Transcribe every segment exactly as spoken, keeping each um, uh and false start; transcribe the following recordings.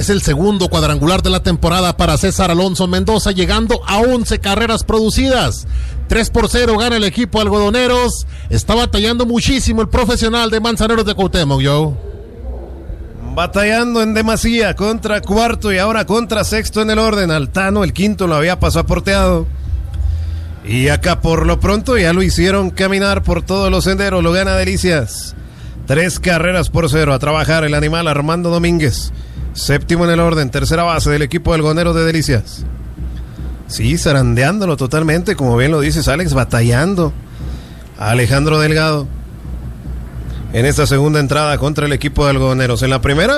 Es el segundo cuadrangular de la temporada para César Alonso Mendoza, llegando a once carreras producidas. tres por cero gana el equipo algodoneros. Está batallando muchísimo el profesional de Manzaneros de Cuauhtémoc, Joe. Batallando en demasía contra cuarto y ahora contra sexto en el orden. Altano, el quinto, lo había pasaporteado. Y acá por lo pronto ya lo hicieron caminar por todos los senderos. Lo gana Delicias. Tres carreras por cero. A trabajar el animal Armando Domínguez. Séptimo en el orden. Tercera base del equipo algodonero de Delicias. Sí, zarandeándolo totalmente. Como bien lo dices, Alex, batallando. Alejandro Delgado. En esta segunda entrada contra el equipo de algodoneros. En la primera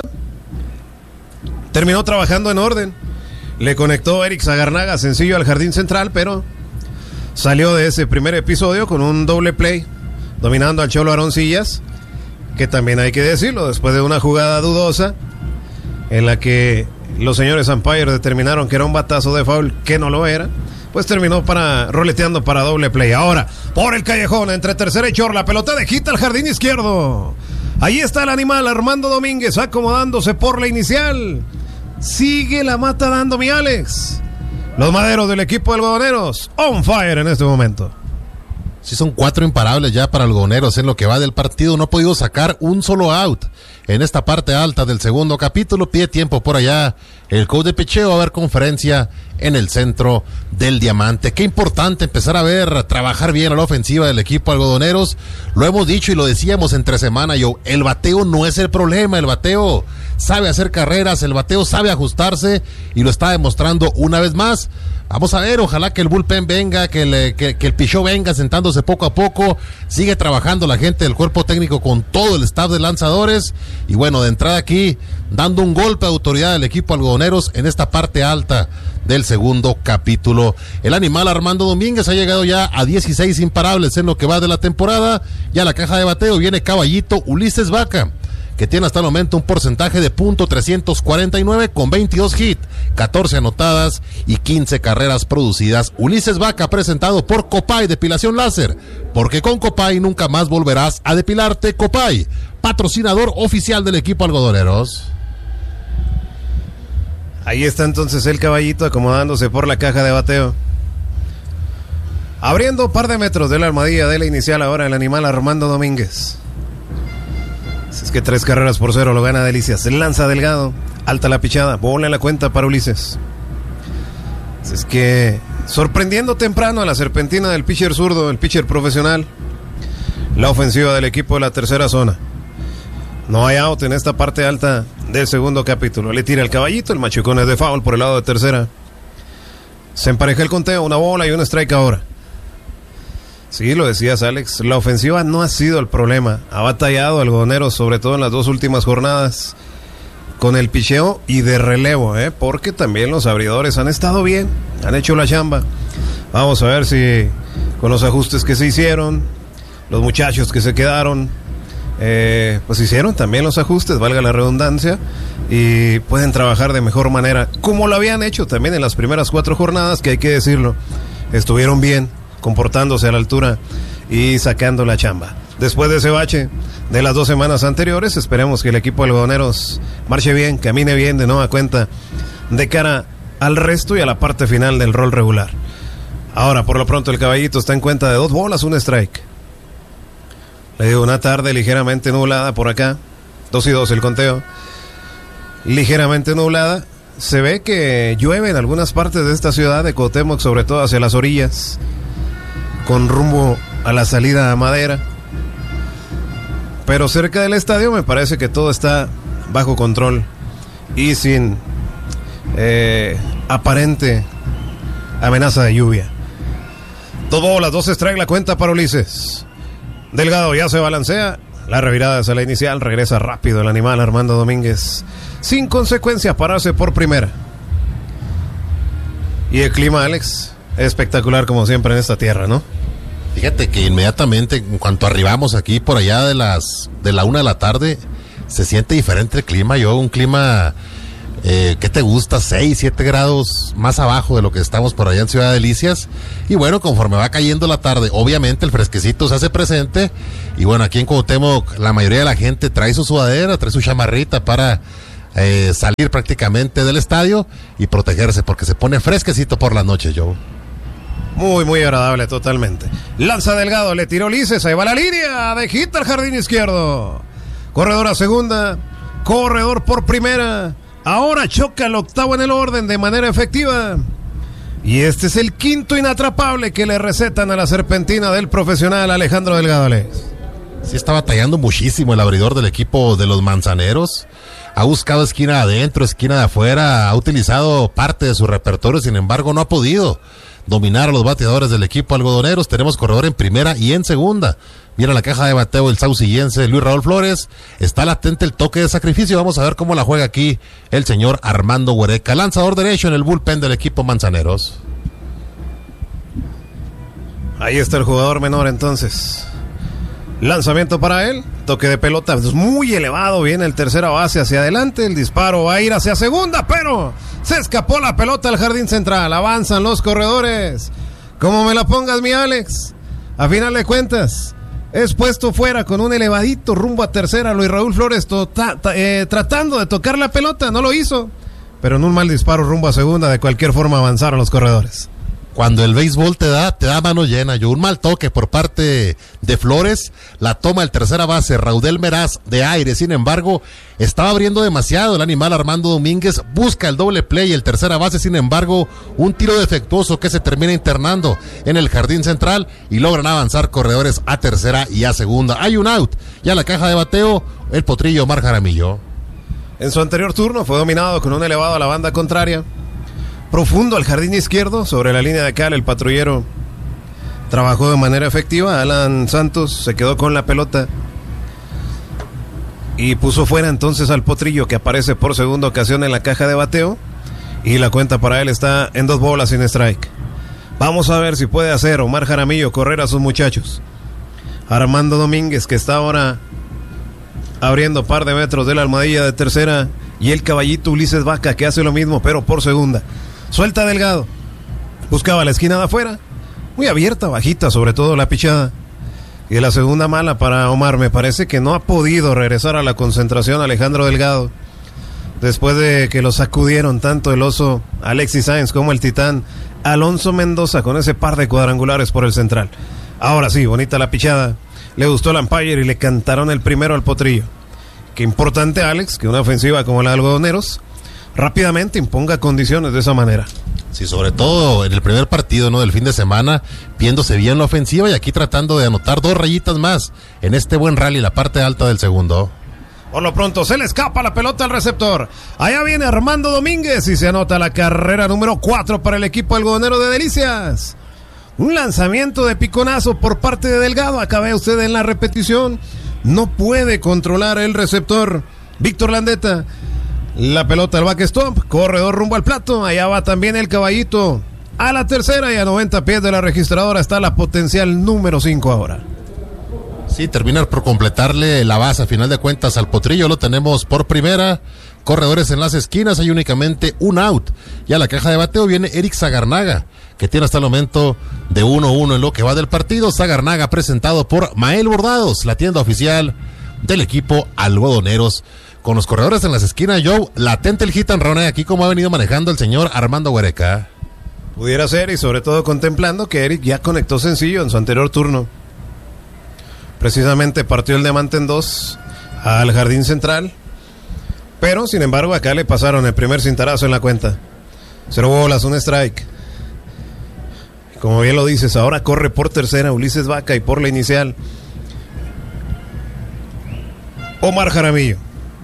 terminó trabajando en orden. Le conectó Eric Zagarnaga sencillo al jardín central, pero salió de ese primer episodio con un doble play, dominando al Cholo Aroncillas, que también hay que decirlo, después de una jugada dudosa en la que los señores umpires determinaron que era un batazo de foul, que no lo era, pues terminó para roleteando para doble play. Ahora, por el callejón, entre tercera y short, la pelota de hit al jardín izquierdo. Ahí está el animal Armando Domínguez acomodándose por la inicial. Sigue la mata dando mi Alex. Los maderos del equipo de algodoneros on fire en este momento. Sí, son cuatro imparables ya para algodoneros en lo que va del partido. No ha podido sacar un solo out en esta parte alta del segundo capítulo. Pide tiempo por allá el coach de picheo. Va a haber conferencia en el centro del diamante. Qué importante empezar a ver, trabajar bien a la ofensiva del equipo algodoneros. Lo hemos dicho y lo decíamos entre semana, yo. El bateo no es el problema. El bateo sabe hacer carreras, el bateo sabe ajustarse y lo está demostrando una vez más. Vamos a ver, ojalá que el bullpen venga, que, le, que, que el pichó venga sentándose poco a poco. Sigue trabajando la gente del cuerpo técnico con todo el staff de lanzadores. Y bueno, de entrada aquí, dando un golpe de autoridad al equipo algodoneros en esta parte alta del segundo capítulo. El animal Armando Domínguez ha llegado ya a dieciséis imparables en lo que va de la temporada. Ya la caja de bateo viene caballito Ulises Vaca, que tiene hasta el momento un porcentaje de punto trescientos cuarenta y nueve con veintidós hits, catorce anotadas y quince carreras producidas. Ulises Vaca, presentado por Copay Depilación Láser, porque con Copay nunca más volverás a depilarte. Copay, patrocinador oficial del equipo algodoneros. Ahí está entonces el caballito acomodándose por la caja de bateo. Abriendo un par de metros de la armadilla de la inicial ahora el animal Armando Domínguez. Es que tres carreras por cero lo gana Delicias. Lanza Delgado, alta la pichada, bola en la cuenta para Ulises. Es que sorprendiendo temprano a la serpentina del pitcher zurdo, el pitcher profesional. La ofensiva del equipo de la tercera zona. No hay out en esta parte alta del segundo capítulo. Le tira el caballito, el machucón es de foul por el lado de tercera. Se empareja el conteo, una bola y un strike ahora. Sí, lo decías, Alex, la ofensiva no ha sido el problema. Ha batallado algodoneros, sobre todo en las dos últimas jornadas, con el picheo y de relevo, ¿eh? Porque también los abridores han estado bien, han hecho la chamba. Vamos a ver si con los ajustes que se hicieron, los muchachos que se quedaron, eh, pues hicieron también los ajustes, valga la redundancia, y pueden trabajar de mejor manera, como lo habían hecho también en las primeras cuatro jornadas, que hay que decirlo, estuvieron bien, comportándose a la altura y sacando la chamba. Después de ese bache de las dos semanas anteriores, esperemos que el equipo de algodoneros marche bien, camine bien de nueva cuenta de cara al resto y a la parte final del rol regular. Ahora, por lo pronto, el caballito está en cuenta de dos bolas, un strike. Le digo, una tarde ligeramente nublada por acá, dos y dos el conteo, ligeramente nublada. Se ve que llueve en algunas partes de esta ciudad de Cuauhtémoc, sobre todo hacia las orillas, con rumbo a la salida a Madera. Pero cerca del estadio me parece que todo está bajo control y sin eh, aparente amenaza de lluvia. Dos bolas, dos strike la cuenta para Ulises. Delgado ya se balancea, la revirada es a la inicial, regresa rápido el animal Armando Domínguez, sin consecuencias, pararse por primera. Y el clima, Alex, espectacular como siempre en esta tierra, ¿no? Fíjate que inmediatamente, en cuanto arribamos aquí por allá de las de la una de la tarde, se siente diferente el clima. Yo, un clima, eh, ¿qué te gusta? seis, siete grados más abajo de lo que estamos por allá en Ciudad Delicias. Y bueno, conforme va cayendo la tarde, obviamente el fresquecito se hace presente. Y bueno, aquí en Cuauhtémoc, la mayoría de la gente trae su sudadera, trae su chamarrita para eh, salir prácticamente del estadio y protegerse porque se pone fresquecito por la noche, Joe. Muy, muy agradable, totalmente. Lanza Delgado, le tiró Ulises, ahí va la línea, de hit al jardín izquierdo. Corredor a segunda, corredor por primera. Ahora choca el octavo en el orden de manera efectiva. Y este es el quinto inatrapable que le recetan a la serpentina del profesional Alejandro Delgado, Alex. Sí está batallando muchísimo el abridor del equipo de los Manzaneros. Ha buscado esquina adentro, esquina de afuera, ha utilizado parte de su repertorio, sin embargo no ha podido dominar a los bateadores del equipo algodoneros. Tenemos corredor en primera y en segunda. Mira la caja de bateo el saucillense Luis Raúl Flores. Está latente el toque de sacrificio. Vamos a ver cómo la juega aquí el señor Armando Huereca, lanzador derecho en el bullpen del equipo Manzaneros. Ahí está el jugador menor entonces. Lanzamiento para él, toque de pelota muy elevado, viene el tercera base hacia adelante, el disparo va a ir hacia segunda, pero se escapó la pelota al jardín central, avanzan los corredores. Como me la pongas, mi Alex, a final de cuentas, es puesto fuera con un elevadito rumbo a tercera, Luis Raúl Flores tota, ta, eh, tratando de tocar la pelota, no lo hizo, pero en un mal disparo rumbo a segunda, de cualquier forma avanzaron los corredores. Cuando el béisbol te da, te da mano llena. Yo un mal toque por parte de Flores, la toma el tercera base, Raudel Meraz de aire. Sin embargo, estaba abriendo demasiado el animal Armando Domínguez, busca el doble play, el tercera base, sin embargo, un tiro defectuoso que se termina internando en el jardín central y logran avanzar corredores a tercera y a segunda. Hay un out, ya la caja de bateo, el potrillo Omar Jaramillo. En su anterior turno fue dominado con un elevado a la banda contraria. Profundo al jardín izquierdo, sobre la línea de cal, el patrullero trabajó de manera efectiva. Alan Santos se quedó con la pelota y puso fuera entonces al potrillo, que aparece por segunda ocasión en la caja de bateo, y la cuenta para él está en dos bolas sin strike. Vamos a ver si puede hacer Omar Jaramillo correr a sus muchachos. Armando Domínguez, que está ahora abriendo par de metros de la almohadilla de tercera, y el caballito Ulises Vaca, que hace lo mismo pero por segunda. Suelta Delgado, buscaba la esquina de afuera, muy abierta, bajita, sobre todo la pichada. Y la segunda mala para Omar. Me parece que no ha podido regresar a la concentración Alejandro Delgado, después de que lo sacudieron tanto el oso Alexis Sáenz como el titán Alonso Mendoza con ese par de cuadrangulares por el central. Ahora sí, bonita la pichada, le gustó el umpire y le cantaron el primero al potrillo. Qué importante, Alex, que una ofensiva como la de Algodoneros rápidamente imponga condiciones de esa manera. Sí, sobre todo en el primer partido, ¿no?, del fin de semana, viéndose bien la ofensiva y aquí tratando de anotar dos rayitas más en este buen rally, la parte alta del segundo. Por lo pronto se le escapa la pelota al receptor. Allá viene Armando Domínguez y se anota la carrera número cuatro para el equipo algodonero de Delicias. Un lanzamiento de piconazo por parte de Delgado. Acá ve usted en la repetición. No puede controlar el receptor Víctor Landeta. La pelota al backstop, corredor rumbo al plato. Allá va también el caballito a la tercera, y a noventa pies de la registradora está la potencial número cinco ahora. Sí, terminar por completarle la base a final de cuentas al potrillo. Lo tenemos por primera, corredores en las esquinas, hay únicamente un out. Y a la caja de bateo viene Eric Zagarnaga, que tiene hasta el momento de uno uno en lo que va del partido. Zagarnaga presentado por Mael Bordados, la tienda oficial del equipo Algodoneros. Con los corredores en las esquinas, Joe, latente el hit and run aquí, como ha venido manejando el señor Armando Huereca. Pudiera ser, y sobre todo contemplando que Eric ya conectó sencillo en su anterior turno. Precisamente partió el diamante en dos al jardín central, pero sin embargo acá le pasaron el primer cintarazo en la cuenta. Cero bolas, un strike. Como bien lo dices, ahora corre por tercera Ulises Vaca y por la inicial Omar Jaramillo.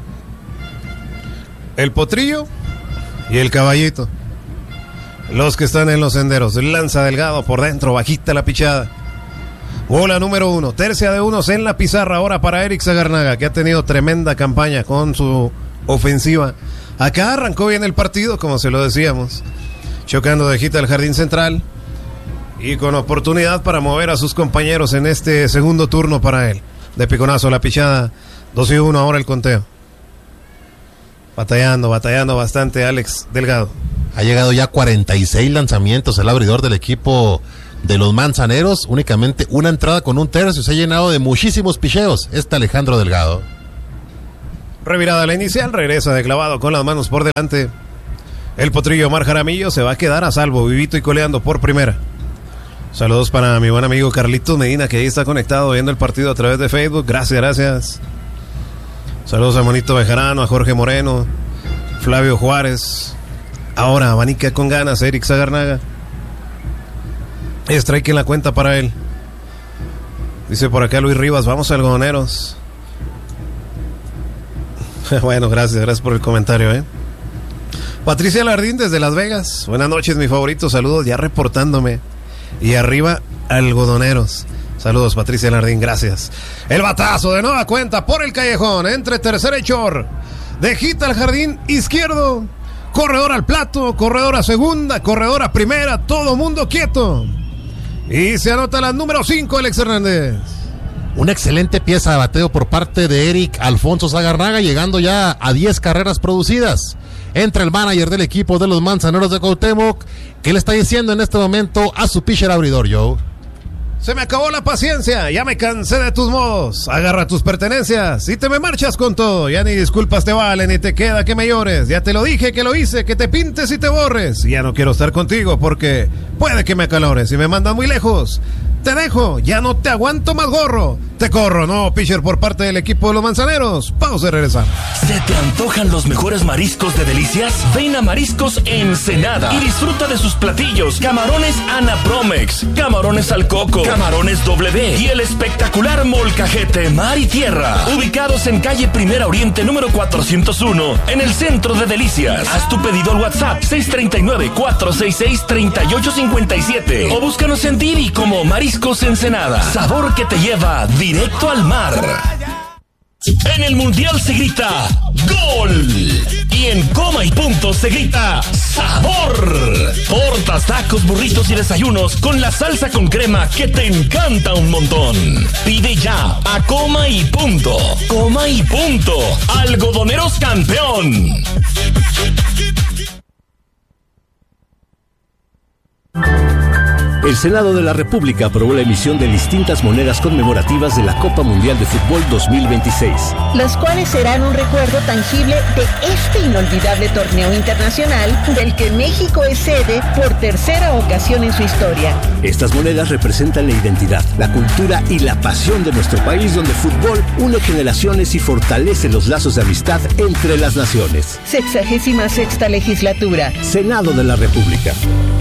El potrillo y el caballito, los que están en los senderos. Lanza Delgado por dentro, bajita la pichada. Bola número uno, tercia de unos en la pizarra ahora para Eric Zagarnaga, que ha tenido tremenda campaña con su ofensiva. Acá arrancó bien el partido, como se lo decíamos, chocando de hit al jardín central y con oportunidad para mover a sus compañeros en este segundo turno para él. De piconazo la pichada, dos y uno ahora el conteo. Batallando, batallando bastante Alex Delgado. Ha llegado ya a cuarenta y seis lanzamientos el abridor del equipo de los Manzaneros, únicamente una entrada con un tercio, se ha llenado de muchísimos picheos este Alejandro Delgado. Revirada la inicial, regresa de clavado con las manos por delante. El potrillo Omar Jaramillo se va a quedar a salvo, vivito y coleando por primera. Saludos para mi buen amigo Carlitos Medina, que ahí está conectado viendo el partido a través de Facebook. Gracias, gracias. Saludos a Monito Bejarano, a Jorge Moreno, Flavio Juárez. Ahora abanica con ganas Eric Zagarnaga. Strike en la cuenta para él. Dice por acá Luis Rivas, vamos algodoneros. Bueno, gracias, gracias por el comentario, ¿eh? Patricia Lardín desde Las Vegas. Buenas noches, mi favorito. Saludos, ya reportándome. Y arriba, algodoneros. Saludos, Patricia Lardín, gracias. El batazo de nueva cuenta por el callejón. Entre tercera y short. De hit al jardín izquierdo. Corredor al plato, corredor a segunda, corredor a primera. Todo mundo quieto. Y se anota la número cinco, Alex Hernández. Una excelente pieza de bateo por parte de Eric Alfonso Zagarnaga, llegando ya a diez carreras producidas. Entra el manager del equipo de los Manzaneros de Cuauhtémoc, que le está diciendo en este momento a su pitcher abridor, Joe. Se me acabó la paciencia, ya me cansé de tus modos. Agarra tus pertenencias y te me marchas con todo. Ya ni disculpas te valen, ni te queda que me llores. Ya te lo dije, que lo hice, que te pintes y te borres. Y ya no quiero estar contigo porque puede que me acalores y me mandan muy lejos. Te dejo, ya no te aguanto más, gorro. Te corro, no, pitcher por parte del equipo de los Manzaneros. Pausa y regresar. ¿Se te antojan los mejores mariscos de Delicias? Ven a Mariscos Ensenada y disfruta de sus platillos. Camarones Ana Promex, camarones al coco, camarones W y el espectacular molcajete mar y tierra. Ubicados en calle Primera Oriente número cuatrocientos uno, en el centro de Delicias. Haz tu pedido al WhatsApp seis tres nueve, cuatro seis seis, tres ocho cinco siete o búscanos en Didi como Mariscos Ensenada. Sabor que te lleva directo al mar. En el Mundial se grita ¡Gol! Y en Coma y Punto se grita ¡Sabor! Tortas, tacos, burritos y desayunos con la salsa con crema que te encanta un montón. Pide ya a Coma y Punto. Coma y Punto. Algodoneros campeón. El Senado de la República aprobó la emisión de distintas monedas conmemorativas de la Copa Mundial de Fútbol dos mil veintiséis. Las cuales serán un recuerdo tangible de este inolvidable torneo internacional del que México es sede por tercera ocasión en su historia. Estas monedas representan la identidad, la cultura y la pasión de nuestro país, donde el fútbol une generaciones y fortalece los lazos de amistad entre las naciones. Sexagésima sexta legislatura. Senado de la República.